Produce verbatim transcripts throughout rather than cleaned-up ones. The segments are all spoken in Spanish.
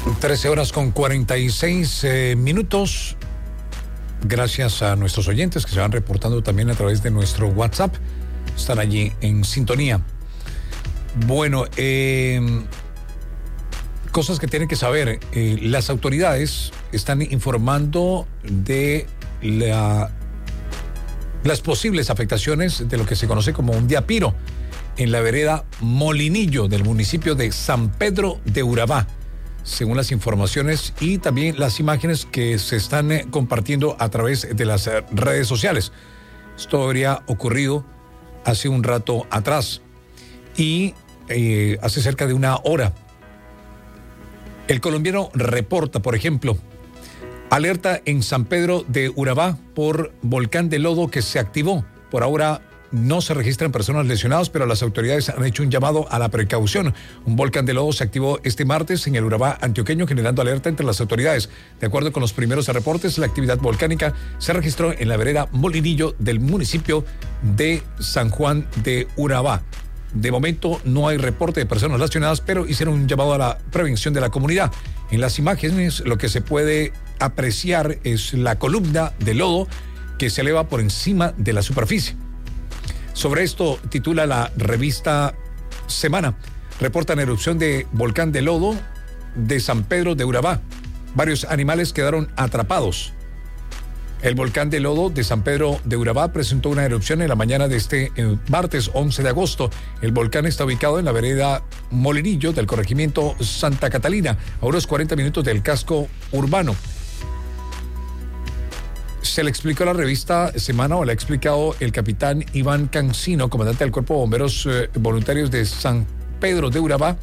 trece horas con cuarenta y seis eh, minutos. Gracias a nuestros oyentes que se van reportando también a través de nuestro WhatsApp. Están allí en sintonía. Bueno, eh, cosas que tienen que saber. Eh, las autoridades están informando de la, las posibles afectaciones de lo que se conoce como un diapiro en la vereda Molinillo del municipio de San Pedro de Urabá, según las informaciones y también las imágenes que se están eh, compartiendo a través de las eh, redes sociales. Esto habría ocurrido hace un rato atrás y eh, hace cerca de una hora. El colombiano reporta, por ejemplo, alerta en San Pedro de Urabá por volcán de lodo que se activó. Por ahora no se registran personas lesionadas, pero las autoridades han hecho un llamado a la precaución. Un volcán de lodo se activó este martes en el Urabá antioqueño, generando alerta entre las autoridades. De acuerdo con los primeros reportes, la actividad volcánica se registró en la vereda Molinillo del municipio de San Juan de Urabá. De momento no hay reporte de personas lesionadas, pero hicieron un llamado a la prevención de la comunidad. En las imágenes lo que se puede apreciar es la columna de lodo que se eleva por encima de la superficie. Sobre esto titula la revista Semana. Reportan erupción de volcán de lodo de San Pedro de Urabá. Varios animales quedaron atrapados. El volcán de lodo de San Pedro de Urabá presentó una erupción en la mañana de este eh, martes once de agosto. El volcán está ubicado en la vereda Molinillo del corregimiento Santa Catalina, a unos cuarenta minutos del casco urbano. Se le explicó a la revista Semana, o le ha explicado el capitán Iván Cancino, comandante del Cuerpo de Bomberos eh, Voluntarios de San Pedro de Urabá,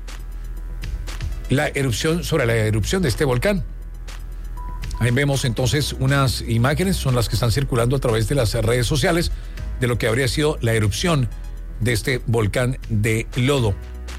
la erupción, sobre la erupción de este volcán. Ahí vemos entonces unas imágenes, son las que están circulando a través de las redes sociales, de lo que habría sido la erupción de este volcán de lodo.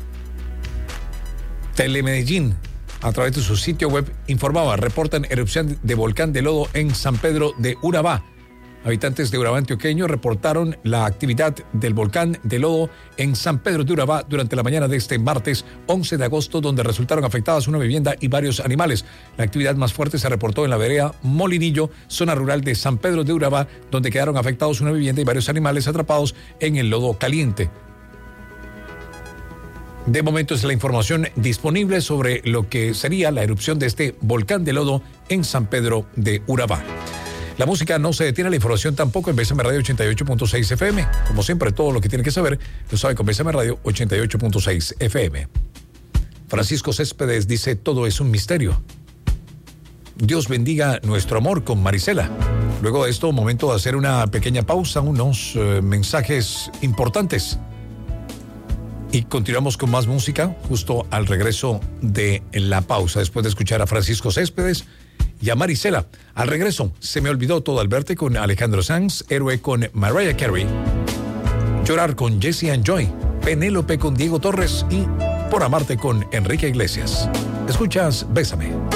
Telemedellín, a través de su sitio web, informaba, reportan erupción de volcán de lodo en San Pedro de Urabá. Habitantes de Urabá antioqueño reportaron la actividad del volcán de lodo en San Pedro de Urabá durante la mañana de este martes once de agosto, donde resultaron afectadas una vivienda y varios animales. La actividad más fuerte se reportó en la vereda Molinillo, zona rural de San Pedro de Urabá, donde quedaron afectados una vivienda y varios animales atrapados en el lodo caliente. De momento es la información disponible sobre lo que sería la erupción de este volcán de lodo en San Pedro de Urabá. La música no se detiene, la información tampoco en Bésame Radio ochenta y ocho punto seis F M. Como siempre, todo lo que tiene que saber lo sabe con Bésame Radio ochenta y ocho punto seis F M. Francisco Céspedes dice, todo es un misterio. Dios bendiga nuestro amor con Marisela. Luego de esto, momento de hacer una pequeña pausa, unos eh, mensajes importantes. Y continuamos con más música justo al regreso de la pausa, después de escuchar a Francisco Céspedes y a Marisela. Al regreso, Se me olvidó todo al verte con Alejandro Sanz, Héroe con Mariah Carey, Llorar con Jesse and Joy, Penélope con Diego Torres y Por amarte con Enrique Iglesias. Escuchas Bésame.